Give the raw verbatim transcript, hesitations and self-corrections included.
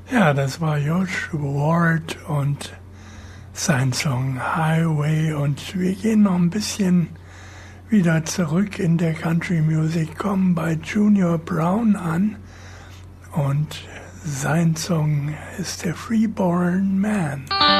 Ja, das war Josh Ward und sein Song Highway. Und wir gehen noch ein bisschen wieder zurück in der Country Music, kommen bei Junior Brown an. Und sein Song ist der Freeborn Man.